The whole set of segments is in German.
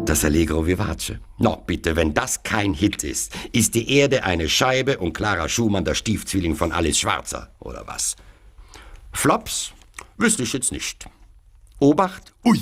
Das Allegro vivace. No, bitte, wenn das kein Hit ist, ist die Erde eine Scheibe und Clara Schumann der Stiefzwilling von Alice Schwarzer, oder was? Flops? Wüsste ich jetzt nicht. Obacht? Ui.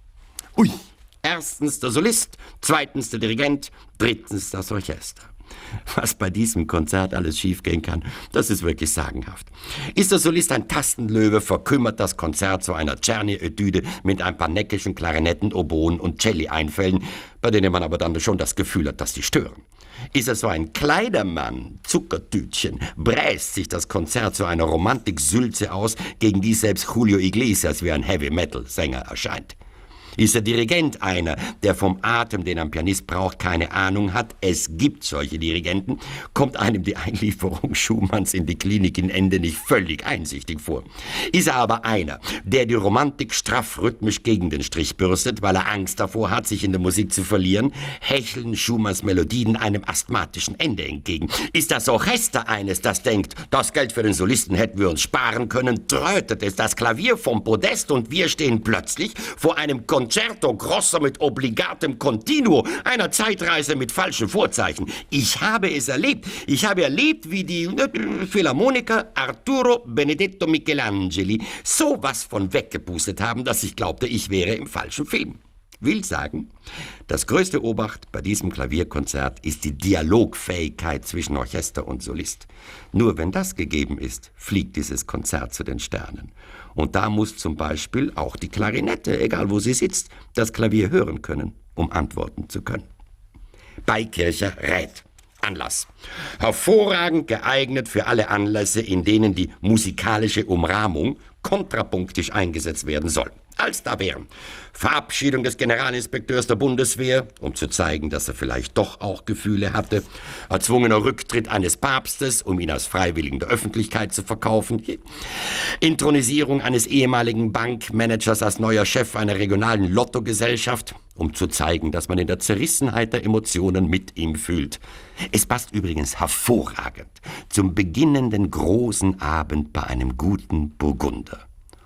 Ui. Erstens der Solist, zweitens der Dirigent, drittens das Orchester. Was bei diesem Konzert alles schiefgehen kann, das ist wirklich sagenhaft. Ist der Solist ein Tastenlöwe, verkümmert das Konzert zu einer Czerny-Etüde mit ein paar neckischen Klarinetten, Oboen und Celli-Einfällen, bei denen man aber dann schon das Gefühl hat, dass die stören. Ist er so ein Kleidermann, Zuckertütchen, bräst sich das Konzert zu einer Romantik-Sülze aus, gegen die selbst Julio Iglesias wie ein Heavy-Metal-Sänger erscheint. Ist der Dirigent einer, der vom Atem, den ein Pianist braucht, keine Ahnung hat? Es gibt solche Dirigenten. Kommt einem die Einlieferung Schumanns in die Klinik in Ende nicht völlig einsichtig vor. Ist er aber einer, der die Romantik straff rhythmisch gegen den Strich bürstet, weil er Angst davor hat, sich in der Musik zu verlieren, hecheln Schumanns Melodien einem asthmatischen Ende entgegen. Ist das Orchester eines, das denkt, das Geld für den Solisten hätten wir uns sparen können, trötet es das Klavier vom Podest und wir stehen plötzlich vor einem Concerto Grosso mit obligatem Continuo, einer Zeitreise mit falschen Vorzeichen. Ich habe es erlebt. Ich habe erlebt, wie die Philharmoniker Arturo Benedetto Michelangeli sowas von weggepustet haben, dass ich glaubte, ich wäre im falschen Film. Will sagen, das größte Obacht bei diesem Klavierkonzert ist die Dialogfähigkeit zwischen Orchester und Solist. Nur wenn das gegeben ist, fliegt dieses Konzert zu den Sternen. Und da muss zum Beispiel auch die Klarinette, egal wo sie sitzt, das Klavier hören können, um antworten zu können. Beikircher rät. Anlass. Hervorragend geeignet für alle Anlässe, in denen die musikalische Umrahmung kontrapunktisch eingesetzt werden soll. Als da wären Verabschiedung des Generalinspekteurs der Bundeswehr, um zu zeigen, dass er vielleicht doch auch Gefühle hatte, erzwungener Rücktritt eines Papstes, um ihn als Freiwilligen der Öffentlichkeit zu verkaufen, Inthronisierung eines ehemaligen Bankmanagers als neuer Chef einer regionalen Lottogesellschaft, um zu zeigen, dass man in der Zerrissenheit der Emotionen mit ihm fühlt. Es passt übrigens hervorragend zum beginnenden großen Abend bei einem guten Burgunder.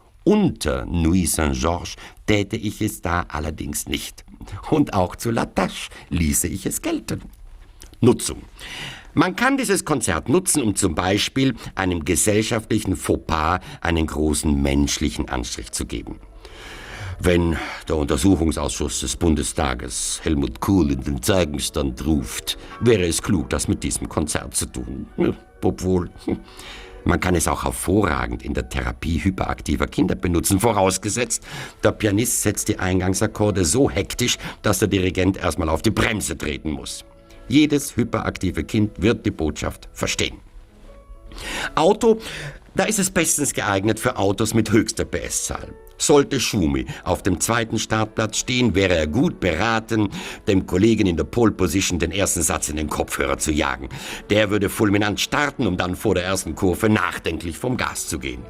Unter Nuit Saint-Georges täte ich es da allerdings nicht. Und auch zu La Tâche ließe ich es gelten. Nutzung. Man kann dieses Konzert nutzen, um zum Beispiel einem gesellschaftlichen Fauxpas einen großen menschlichen Anstrich zu geben. Wenn der Untersuchungsausschuss des Bundestages Helmut Kohl in den Zeugenstand ruft, wäre es klug, das mit diesem Konzert zu tun. Obwohl, man kann es auch hervorragend in der Therapie hyperaktiver Kinder benutzen, vorausgesetzt, der Pianist setzt die Eingangsakkorde so hektisch, dass der Dirigent erstmal auf die Bremse treten muss. Jedes hyperaktive Kind wird die Botschaft verstehen. Auto, da ist es bestens geeignet für Autos mit höchster PS-Zahl. Sollte Schumi auf dem zweiten Startplatz stehen, wäre er gut beraten, dem Kollegen in der Pole Position den ersten Satz in den Kopfhörer zu jagen. Der würde fulminant starten, um dann vor der ersten Kurve nachdenklich vom Gas zu gehen.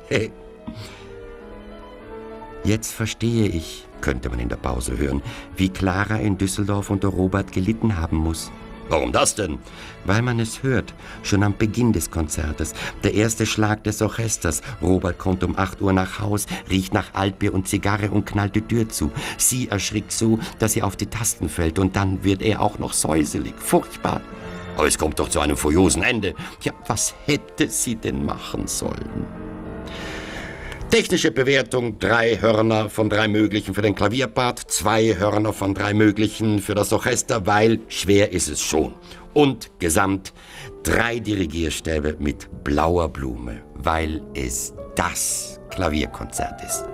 Jetzt verstehe ich, könnte man in der Pause hören, wie Clara in Düsseldorf unter Robert gelitten haben muss. Warum das denn? Weil man es hört, schon am Beginn des Konzertes. Der erste Schlag des Orchesters. Robert kommt um 8 Uhr nach Haus, riecht nach Altbier und Zigarre und knallt die Tür zu. Sie erschrickt so, dass sie auf die Tasten fällt und dann wird er auch noch säuselig. Furchtbar. Aber es kommt doch zu einem furiosen Ende. Ja, was hätte sie denn machen sollen? Technische Bewertung: 3 Hörner von 3 möglichen für den Klavierpart, 2 Hörner von 3 möglichen für das Orchester, weil schwer ist es schon. Und gesamt 3 Dirigierstäbe mit blauer Blume, weil es das Klavierkonzert ist.